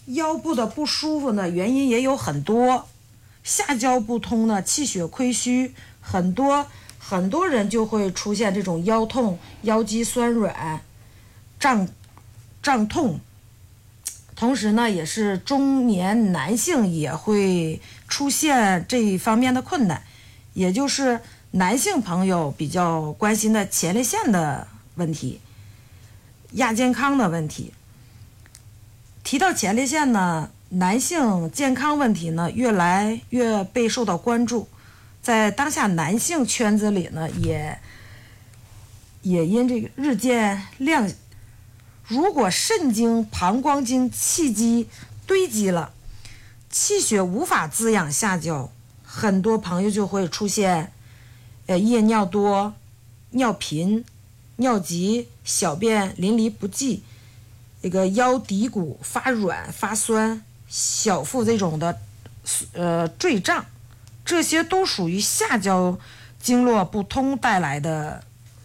腰部的不舒服呢，原因也有很多。下焦不通呢，气血亏虚，很多人就会出现这种腰痛、腰肌酸软、胀痛。同时呢，也是中年男性也会出现这一方面的困难，也就是男性朋友比较关心的前列腺的问题、亚健康的问题。提到前列腺呢，男性健康问题呢越来越被受到关注，在当下男性圈子里呢，也因这个日渐亮。如果肾经、膀胱经气机堆积了，气血无法滋养下焦，很多朋友就会出现夜尿多、尿频、尿急、小便淋漓不济，这个腰骶骨发软发酸，小腹这种的坠胀，这些都属于下焦经络不通带来的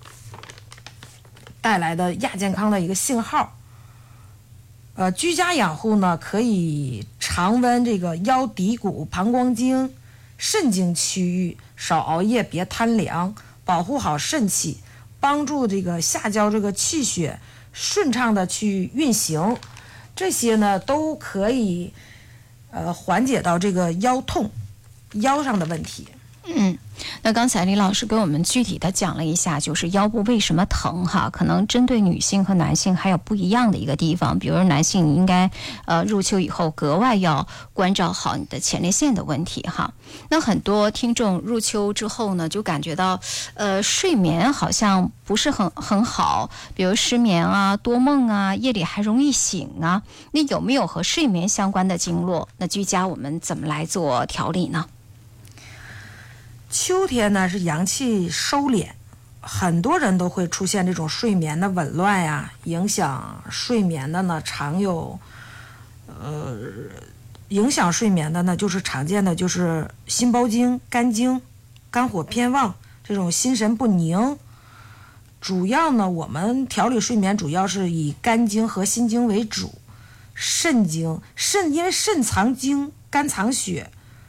亚健康的一个信号。居家养护呢，可以常温这个腰骶骨、膀胱经、肾经区域，少熬夜，别贪凉，保护好肾气，帮助这个下焦这个气血顺畅的去运行，这些呢都可以缓解到这个腰痛、腰上的问题。 那刚才李老师给我们具体的讲了一下，就是腰部为什么疼哈，可能针对女性和男性还有不一样的一个地方。比如男性你应该入秋以后格外要关照好你的前列腺的问题哈。那很多听众入秋之后呢，就感觉到睡眠好像不是很好，比如失眠啊、多梦啊、夜里还容易醒啊，那有没有和睡眠相关的经络？那居家我们怎么来做调理呢？ 秋天呢是阳气收敛，很多人都会出现这种睡眠的紊乱呀，影响睡眠的呢常有影响睡眠的呢就是常见的就是心包经、肝经，肝火偏旺，这种心神不宁。主要呢我们调理睡眠主要是以肝经和心经为主。肾经，因为肾藏精，肝藏血，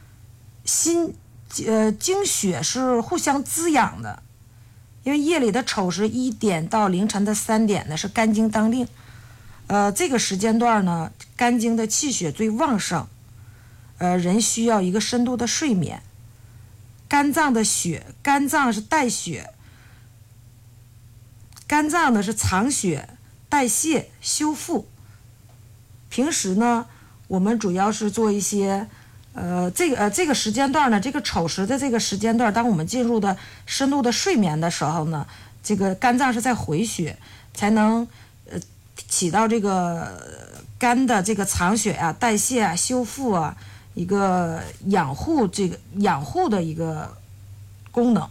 经血是互相滋养的，因为夜里的丑时1点到凌晨的3点呢是肝经当令，这个时间段呢肝经的气血最旺盛，人需要一个深度的睡眠。肝脏是带血，肝脏呢是藏血、代谢、修复。平时呢我们主要是做一些这个时间段呢，这个丑时的这个时间段，当我们进入的深度的睡眠的时候呢，这个肝脏是在回血，才能起到这个肝的这个藏血啊、代谢啊、修复啊一个养护的一个功能。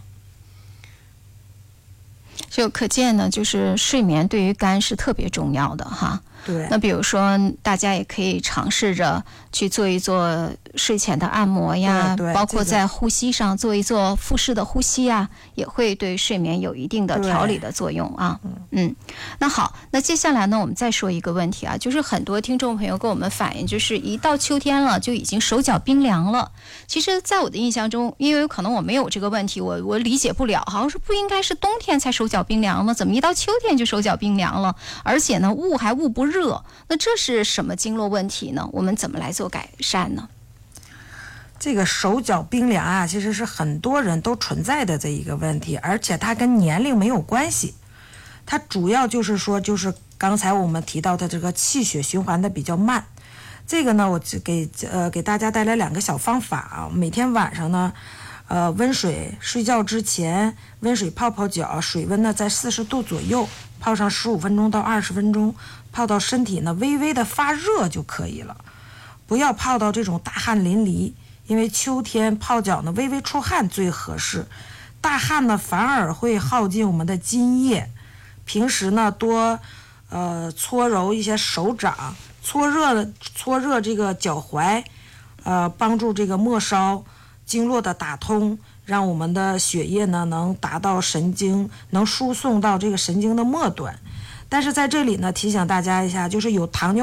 就可见呢，就是睡眠对于肝是特别重要的哈。 对。 那比如说，大家也可以尝试着去做一做睡前的按摩呀，包括在呼吸上做一做腹式的呼吸啊，也会对睡眠有一定的调理的作用啊。那好，那接下来呢，我们再说一个问题啊，就是很多听众朋友跟我们反映，就是一到秋天了，就已经手脚冰凉了。其实，在我的印象中，因为可能我没有这个问题，我理解不了，好像是不应该是冬天才手脚冰凉吗？怎么一到秋天就手脚冰凉了？而且呢，捂不热，那这是什么经络问题呢？我们怎么来做改善呢？ 这个手脚冰凉啊，其实是很多人都存在的这一个问题，而且它跟年龄没有关系，它主要就是说，就是刚才我们提到的这个气血循环的比较慢。这个呢，我给大家带来2个小方法啊。每天晚上呢，温水睡觉之前，温水泡脚，水温呢在40度左右，泡上15分钟到20分钟，泡到身体呢微微的发热就可以了，不要泡到这种大汗淋漓，因为秋天泡脚呢微微出汗最合适，大汗呢反而会耗尽我们的津液。平时呢多搓揉一些手掌，搓热这个脚踝，帮助这个末梢经络的打通，让我们的血液呢能达到神经，能输送到这个神经的末端。但是在这里呢提醒大家一下，就是有糖尿